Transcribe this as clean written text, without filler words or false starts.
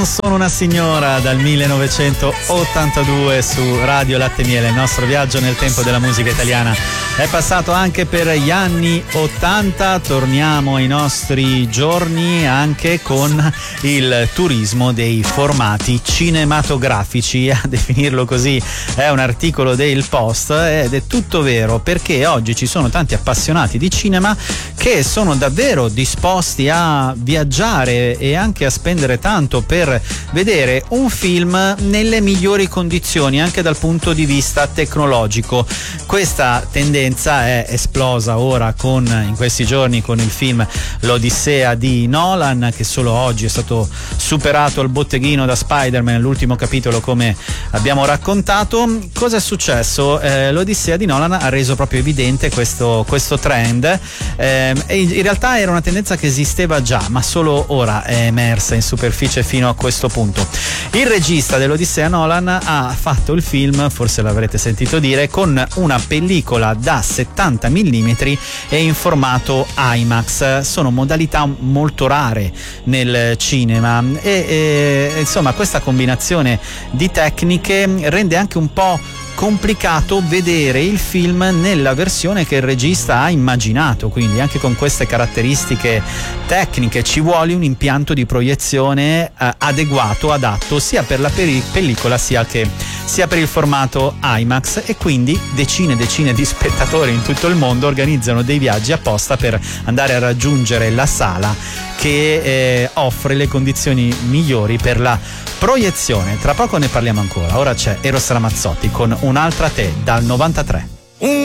sono una signora dal 1982 su Radio Latte e Miele. Il nostro viaggio nel tempo della musica italiana è passato anche per gli anni 80. Torniamo ai nostri giorni anche con il turismo dei formati cinematografici. A definirlo così è un articolo del Post ed è tutto vero, perché oggi ci sono tanti appassionati di cinema che sono davvero disposti a viaggiare e anche a spendere tanto per vedere un film nelle migliori condizioni anche dal punto di vista tecnologico. Questa tendenza è esplosa ora in questi giorni con il film L'Odissea di Nolan, che solo oggi è stato superato al botteghino da Spider-Man, l'ultimo capitolo, come abbiamo raccontato. Cosa è successo? L'Odissea di Nolan ha reso proprio evidente questo trend, e in realtà era una tendenza che esisteva già, ma solo ora è emersa in superficie fino a questo punto. Il regista dell'Odissea, Nolan, ha fatto il film, forse l'avrete sentito dire, con una pellicola da 70 mm e in formato IMAX. Sono modalità molto rare nel cinema e insomma questa combinazione di tecniche rende anche un po' complicato vedere il film nella versione che il regista ha immaginato, quindi anche con queste caratteristiche tecniche ci vuole un impianto di proiezione adatto sia per la pellicola sia per il formato IMAX, e quindi decine e decine di spettatori in tutto il mondo organizzano dei viaggi apposta per andare a raggiungere la sala che offre le condizioni migliori per la proiezione. Tra poco ne parliamo ancora. Ora c'è Eros Ramazzotti con Un'altra te dal 93.